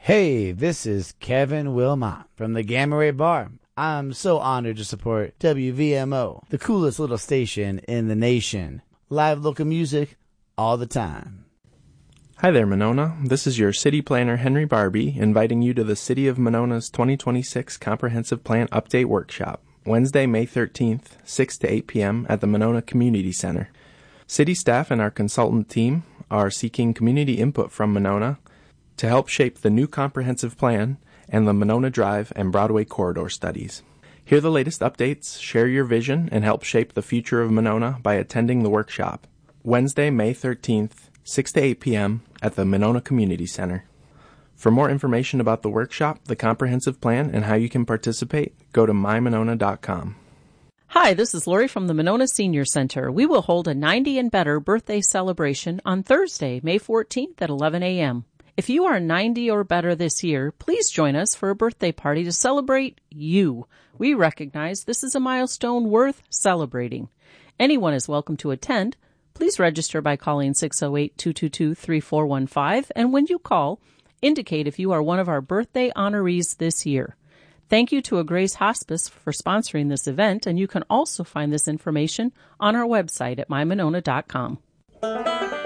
Hey, this is Kevin Wilmot from the Gamma Ray Bar. I'm so honored to support WVMO, the coolest little station in the nation. Live local music all the time. Hi there, Monona. This is your city planner, Henry Barbie, inviting you to the City of Monona's 2026 Comprehensive Plan Update Workshop, Wednesday, May 13th, 6 to 8 p.m. at the Monona Community Center. City staff and our consultant team are seeking community input from Monona to help shape the new comprehensive plan and the Monona Drive and Broadway corridor studies. Hear the latest updates, share your vision, and help shape the future of Monona by attending the workshop, Wednesday, May 13th, 6 to 8 p.m. at the Monona Community Center. For more information about the workshop, the comprehensive plan, and how you can participate, go to mymonona.com. Hi, this is Lori from the Monona Senior Center. We will hold a 90 and better birthday celebration on Thursday, May 14th at 11 a.m. If you are 90 or better this year, please join us for a birthday party to celebrate you. We recognize this is a milestone worth celebrating. Anyone is welcome to attend. Please register by calling 608-222-3415, and when you call, indicate if you are one of our birthday honorees this year. Thank you to A Grace Hospice for sponsoring this event, and you can also find this information on our website at mymonona.com.